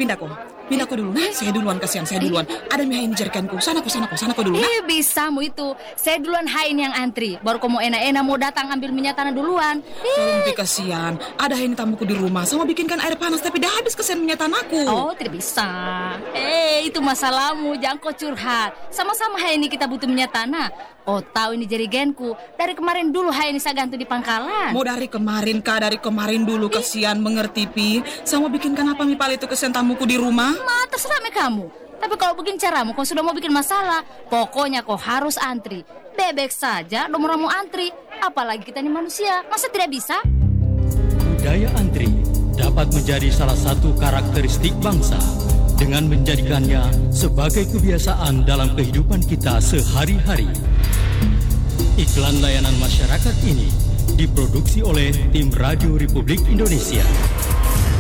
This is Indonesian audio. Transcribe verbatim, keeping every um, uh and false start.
pindah kok. Pindah kok dulu. Nah, saya duluan, kasihan saya duluan. Ada mie ini jerikanku. Sana kok, sana kok, sana kok dulu. Nah. Eh, bisa mu itu. Saya duluan hain yang antri. Baru kamu enak-enak mau datang ambil minyak tanah duluan. Tolong Pi, kasihan. Ada ini tamuku di rumah. Sama bikinkan air panas tapi dah habis kesian minyak tanahku. Oh, tidak bisa. Eh, itu masalahmu. Jangan kau curhat. Sama-sama hai ini kita butuh minyak tanah. Oh, tahu ini jerigenku. Dari kemarin dulu hai ini saya gantung di pangkalan. Mau dari kemarin kah? Dari kemarin dulu, kasihan, mengerti Pi. Sama bikinkan apa mi pal itu kesian tamuku di rumah? Ma, terserah me kamu. Tapi kalau begini caramu, kau sudah mau bikin masalah. Pokoknya kau harus antri. Bebek saja, nomor mau antri. Apalagi kita ini manusia, masa tidak bisa? Budaya antri dapat menjadi salah satu karakteristik bangsa dengan menjadikannya sebagai kebiasaan dalam kehidupan kita sehari-hari. Iklan layanan masyarakat ini diproduksi oleh tim Radio Republik Indonesia.